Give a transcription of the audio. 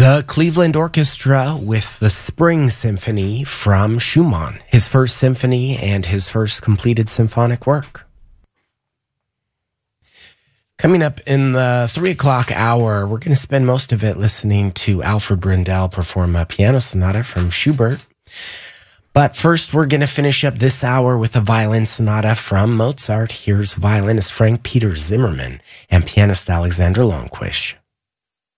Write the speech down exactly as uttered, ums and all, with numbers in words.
The Cleveland Orchestra with the Spring Symphony from Schumann, his first symphony and his first completed symphonic work. Coming up in the three o'clock hour, we're going to spend most of it listening to Alfred Brendel perform a piano sonata from Schubert. But first, we're going to finish up this hour with a violin sonata from Mozart. Here's violinist Frank Peter Zimmermann and pianist Alexander Longquish.